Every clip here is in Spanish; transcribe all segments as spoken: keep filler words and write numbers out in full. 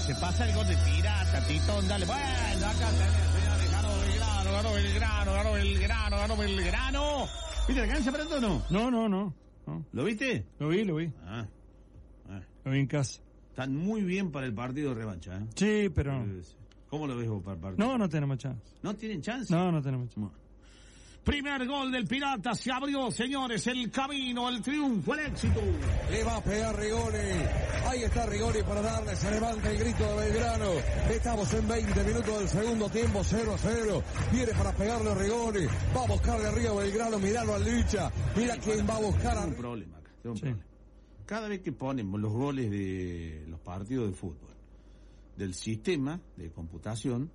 se pasa el gol de Pirata, Titón, dale. Bueno, acá tenés, señores, ganó Belgrano, ganó Belgrano, ganó Belgrano, ganó Belgrano. ¿Viste la cancha, Prato, o no? No, no, no, no. ¿Lo viste? Lo vi, lo vi. Ah, ah. Lo vi en casa. Están muy bien para el partido de revancha, ¿eh? Sí, pero... ¿Cómo lo ves vos para el partido? No, no tenemos chance. ¿No tienen chance? No, no tenemos chance. Bueno. Primer gol del Pirata, se abrió, señores, el camino, el triunfo, el éxito. Le va a pegar Rigoni. Ahí está Rigoni para darle, se levanta el grito de Belgrano. Estamos en veinte minutos del segundo tiempo, cero a cero. Viene para pegarle a Rigoni. Va a buscarle arriba a Belgrano, miralo al Licha. Mira quién va a buscar a... Tengo un problema acá, tengo un Sí. problema. Cada vez que ponemos los goles de los partidos de fútbol del sistema de computación,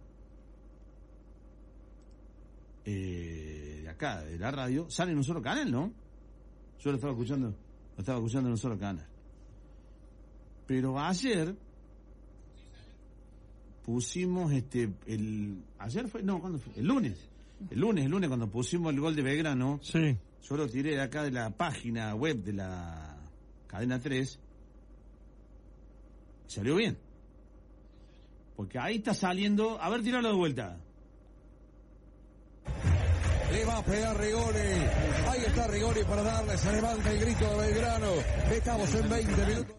eh, de acá, de la radio, sale en un solo canal, ¿no? Yo lo estaba escuchando, lo estaba escuchando en un solo canal. Pero ayer pusimos este, el, ayer fue, no, ¿cuándo fue? El lunes, el lunes, el lunes cuando pusimos el gol de Belgrano, Sí. yo lo tiré de acá de la página web de la Cadena tres, y salió bien. Porque ahí está saliendo, a ver, tiralo de vuelta. Le va a pegar Rigoni. Ahí está Rigoni para darle, se levanta el grito de Belgrano. Estamos en veinte minutos.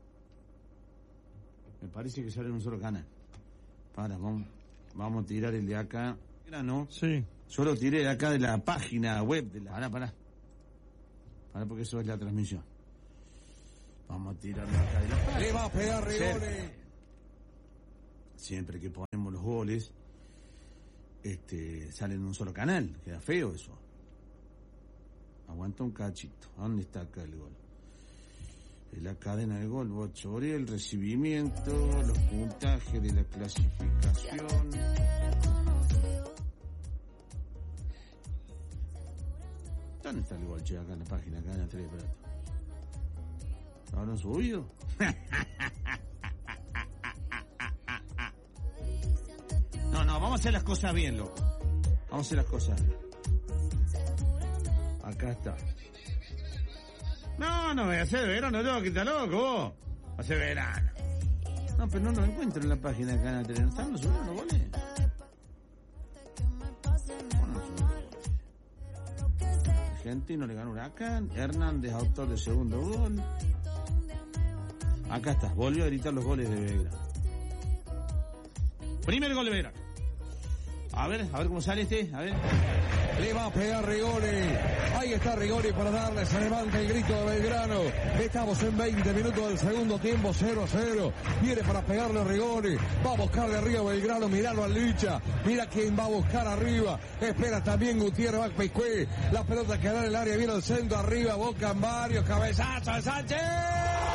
Me parece que sale en un solo canal. Para, vamos, vamos a tirar el de acá. No, Sí. yo lo tiré de acá de la página web de la... Pará, pará. Pará, porque eso es la transmisión. Vamos a tirarlo acá de la página. Le va a pegar Rigoni. Siempre que ponemos los goles, este, salen en un solo canal. Queda feo eso. Aguanta un cachito. ¿Dónde está acá el gol? En la cadena del gol, Bochori, el recibimiento, los puntajes de la clasificación. ¿Dónde está el gol, che? Acá en la página, acá en la tres de Prato. ¿Habrán subido? No, no, vamos a hacer las cosas bien, loco. Vamos a hacer las cosas bien. Acá está. No, no, voy a hacer verano, loco, que está loco, vos. Hace verano. No, pero no lo encuentro en la página de Canal tres. ¿No están los subiendo los goles? Bueno, Argentino le ganó Huracán. Hernández, autor del segundo gol. Acá está, volvió a gritar los goles de Belgrano. Primer gol de Belgrano. A ver, a ver cómo sale este, a ver. Le va a pegar Rigoni. Ahí está Rigoni para darle, se levanta el grito de Belgrano. Estamos en veinte minutos del segundo tiempo, cero a cero. Viene para pegarle a Rigoni. Va a buscarle arriba a Belgrano, miralo al Licha. Mira quién va a buscar arriba. Espera también Gutiérrez Bacpecue. La pelota queda en el área, viene al centro, arriba, Boca en varios, cabezazo de Sánchez.